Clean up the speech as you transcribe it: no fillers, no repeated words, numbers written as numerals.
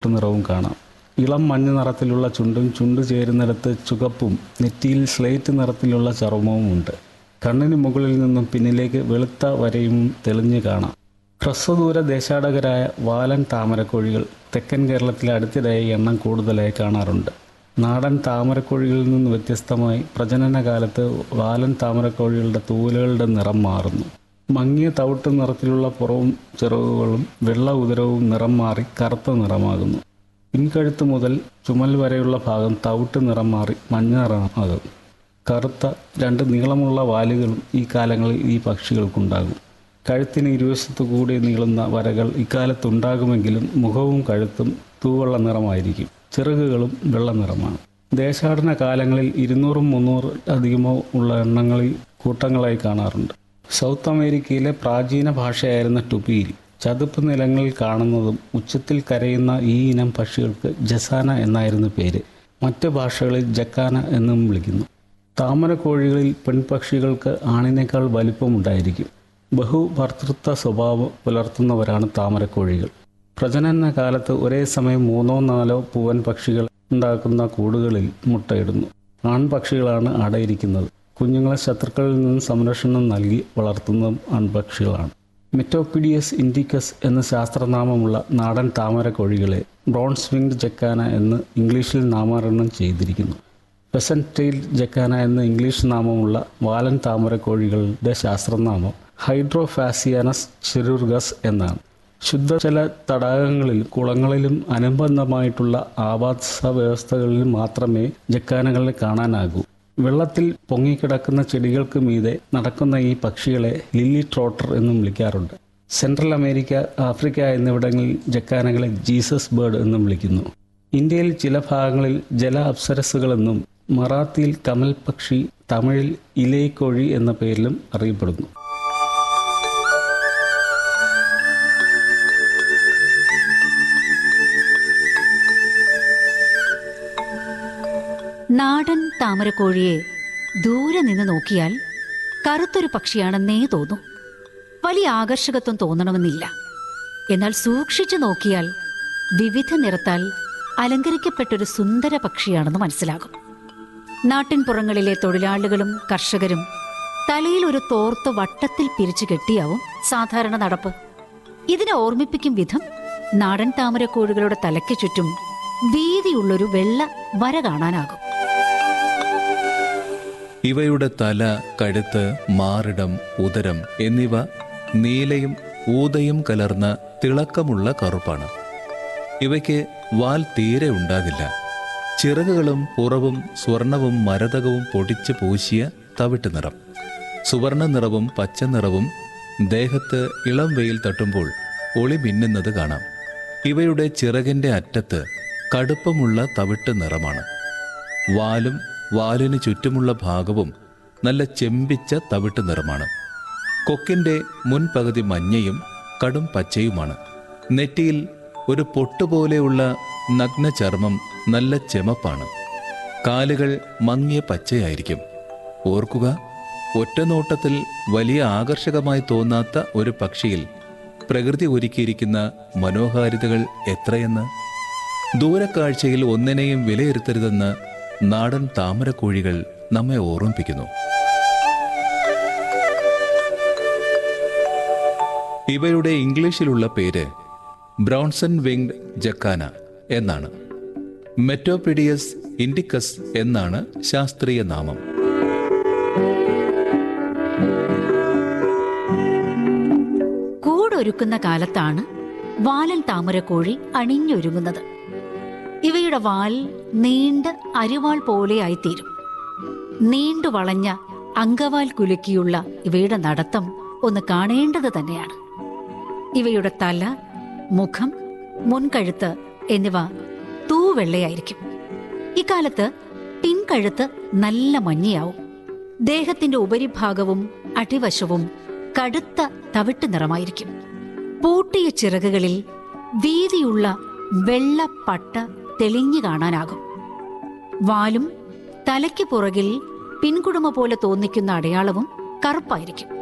തവിട്ട് നിറവും കാണാം. ഇളം മഞ്ഞ നിറത്തിലുള്ള ചുണ്ടും ചുണ്ട് ചേരുന്നിടത്ത് ചുവപ്പും നെറ്റിയിൽ സ്ലേറ്റ് നിറത്തിലുള്ള ചർമ്മവും ഉണ്ട്. കണ്ണിന് മുകളിൽ നിന്നും പിന്നിലേക്ക് വെളുത്ത വരയും തെളിഞ്ഞു കാണാം. ഹ്രസ്വദൂര ദേശാടകരായ വാലൻ താമരക്കോഴികൾ തെക്കൻ കേരളത്തിലെ അടുത്തിടെയായി എണ്ണം കൂടുതലായി കാണാറുണ്ട്. നാടൻ താമരക്കോഴികളിൽ നിന്ന് വ്യത്യസ്തമായി പ്രജനന കാലത്ത് വാലൻ താമരക്കോഴികളുടെ തൂവലുകളുടെ നിറം മാറുന്നു. മങ്ങിയ തവിട്ട് നിറത്തിലുള്ള പുറവും ചിറകുകളും വെള്ള ഉദരവും നിറം മാറി കറുത്ത നിറമാകുന്നു. പിൻകഴുത്ത് മുതൽ ചുമൽ വരെയുള്ള ഭാഗം തവിട്ട് നിറം മാറി മഞ്ഞ നിറമാകും. കറുത്ത 2 നീളമുള്ള വാലുകളും ഈ കാലങ്ങളിൽ ഈ പക്ഷികൾക്കുണ്ടാകും. കഴുത്തിന് ഇരുവശത്തു കൂടി നീളുന്ന വരകൾ ഇക്കാലത്തുണ്ടാകുമെങ്കിലും മുഖവും കഴുത്തും തൂവെള്ള നിറമായിരിക്കും. ചിറകുകളും വെള്ള നിറമാണ്. ദേശാടന കാലങ്ങളിൽ 200-300 അധികമോ ഉള്ള എണ്ണങ്ങളിൽ കൂട്ടങ്ങളായി കാണാറുണ്ട്. സൗത്ത് അമേരിക്കയിലെ പ്രാചീന ഭാഷയായിരുന്ന ടുപിയിൽ ചതുപ്പ് നിലങ്ങളിൽ കാണുന്നതും ഉച്ചത്തിൽ കരയുന്ന ഈ ഇനം പക്ഷികൾക്ക് ജസാന എന്നായിരുന്നു പേര്. മറ്റ് ഭാഷകളിൽ ജക്കാന എന്നും വിളിക്കുന്നു. താമരക്കോഴികളിൽ പെൺപക്ഷികൾക്ക് ആണിനേക്കാൾ വലിപ്പമുണ്ടായിരിക്കും. ബഹുഭർതൃത്വ സ്വഭാവം പുലർത്തുന്നവരാണ് താമരക്കോഴികൾ. പ്രജനന കാലത്ത് ഒരേ സമയം 3-4 പൂവൻ പക്ഷികൾ ഉണ്ടാക്കുന്ന കൂടുകളിൽ മുട്ടയിടുന്നു. ആൺപക്ഷികളാണ് അടയിരിക്കുന്നത്. കുഞ്ഞുങ്ങളെ ശത്രുക്കളിൽ നിന്നും സംരക്ഷണം നൽകി വളർത്തുന്നതും ആൺപക്ഷികളാണ്. മെറ്റോപിഡിയസ് ഇൻഡിക്കസ് എന്ന ശാസ്ത്രനാമമുള്ള നാടൻ താമരക്കോഴികളെ ബ്രോൺസ് വിങ്ഡ് ജക്കാന എന്ന് ഇംഗ്ലീഷിൽ നാമകരണം ചെയ്തിരിക്കുന്നു. പെസന്റ് ടെയിൽഡ് ജക്കാന എന്ന ഇംഗ്ലീഷ് നാമമുള്ള വാലൻ താമരക്കോഴികളുടെ ശാസ്ത്രനാമം ഹൈഡ്രോഫാസിയാനസ് ചിറുർഗസ് എന്നാണ്. ശുദ്ധജല തടാകങ്ങളിലും കുളങ്ങളിലും അനുബന്ധമായിട്ടുള്ള ആവാസ വ്യവസ്ഥകളിലും മാത്രമേ ജക്കാനകളെ കാണാനാകൂ. വെള്ളത്തിൽ പൊങ്ങിക്കിടക്കുന്ന ചെടികൾക്ക് മീതെ നടക്കുന്ന ഈ പക്ഷികളെ ലില്ലി ട്രോട്ടർ എന്നും വിളിക്കാറുണ്ട്. സെൻട്രൽ അമേരിക്ക, ആഫ്രിക്ക എന്നിവിടങ്ങളിൽ ജക്കാനകളെ ജീസസ് ബേർഡ് എന്നും വിളിക്കുന്നു. ഇന്ത്യയിൽ ചില ഭാഗങ്ങളിൽ ജല അപ്സരസുകളെന്നും മറാത്തിയിൽ കമൽ പക്ഷി, തമിഴിൽ ഇലൈക്കോഴി എന്ന പേരിലും അറിയപ്പെടുന്നു. നാടൻ താമരക്കോഴിയെ ദൂരെ നിന്ന് നോക്കിയാൽ കറുത്തൊരു പക്ഷിയാണെന്നേ തോന്നും. വലിയ ആകർഷകത്വം തോന്നണമെന്നില്ല. എന്നാൽ സൂക്ഷിച്ചു നോക്കിയാൽ വിവിധ നിറത്താൽ അലങ്കരിക്കപ്പെട്ടൊരു സുന്ദര പക്ഷിയാണെന്ന് മനസ്സിലാകും. നാട്ടിൻപുറങ്ങളിലെ തൊഴിലാളികളും കർഷകരും തലയിൽ ഒരു തോർത്ത് വട്ടത്തിൽ പിരിച്ചു കെട്ടിയാവും സാധാരണ നടപ്പ്. ഇതിനെ ഓർമ്മിപ്പിക്കും വിധം നാടൻ താമരക്കോഴികളുടെ തലയ്ക്ക് ചുറ്റും വീതിയുള്ളൊരു വെള്ള വര കാണാനാകും. ഇവയുടെ തല, കഴുത്ത്, മാറിടം, ഉദരം എന്നിവ നീലയും ഊതയും കലർന്ന തിളക്കമുള്ള കറുപ്പാണ്. ഇവയ്ക്ക് വാൽ തീരെ ഉണ്ടാകില്ല. ചിറകുകളും പുറവും സ്വർണവും മരതകവും പൊടിച്ച് പൂശിയ തവിട്ട് നിറം. സുവർണ നിറവും പച്ച നിറവും ദേഹത്ത് ഇളം വെയിൽ തട്ടുമ്പോൾ ഒളി മിന്നുന്നത് കാണാം. ഇവയുടെ ചിറകിൻ്റെ അറ്റത്ത് കടുപ്പമുള്ള തവിട്ട് നിറമാണ്. വാലും വാലിന് ചുറ്റുമുള്ള ഭാഗവും നല്ല ചെമ്പിച്ച തവിട്ട് നിറമാണ്. കൊക്കിൻ്റെ മുൻപകുതി മഞ്ഞയും കടും പച്ചയുമാണ്. നെറ്റിയിൽ ഒരു പൊട്ടുപോലെയുള്ള നഗ്ന ചർമ്മം നല്ല ചെമപ്പാണ്. കാലുകൾ മങ്ങിയ പച്ചയായിരിക്കും. ഓർക്കുക, ഒറ്റനോട്ടത്തിൽ വലിയ ആകർഷകമായി തോന്നാത്ത ഒരു പക്ഷിയിൽ പ്രകൃതി ഒരുക്കിയിരിക്കുന്ന മനോഹാരിതകൾ എത്രയെന്ന്. ദൂരക്കാഴ്ചയിൽ ഒന്നിനെയും വിലയിരുത്തരുതെന്ന് നാടൻ താമരക്കോഴികൾ നമ്മെ ഓർമ്മിപ്പിക്കുന്നു. ഇവയുടെ ഇംഗ്ലീഷിലുള്ള പേര് ബ്രൗൺസൺ വിങ്ഡ് ജക്കാന എന്നാണ്. മെറ്റോപിഡിയസ് ഇൻഡിക്കസ് എന്നാണ് ശാസ്ത്രീയ നാമം. കൂടൊരുക്കുന്ന കാലത്താണ് വാലൻ താമരക്കോഴി അണിഞ്ഞൊരുങ്ങുന്നത്. ഇവയുടെ വാൽ നീണ്ട അരിവാൾ പോലെയായിത്തീരും. നീണ്ടു വളഞ്ഞ അങ്കവാൽ കുലുക്കിയുള്ള ഇവയുടെ നടത്തം ഒന്ന് കാണേണ്ടത് തന്നെയാണ്. ഇവയുടെ തല, മുഖം, മുൻകഴുത്ത് എന്നിവ തൂവെള്ളയായിരിക്കും. ഇക്കാലത്ത് പിൻകഴുത്ത് നല്ല മഞ്ഞയാവും. ദേഹത്തിന്റെ ഉപരിഭാഗവും അടിവശവും കടുത്ത തവിട്ട് നിറമായിരിക്കും. പൂട്ടിയ ചിറകുകളിൽ വീതിയുള്ള വെള്ള പട്ട തെളിഞ്ഞു കാണാനാകും. വാലും തലയ്ക്ക് പുറകിൽ പിൻകുടുമ പോലെ തോന്നിക്കുന്ന അടയാളവും കറുപ്പായിരിക്കും.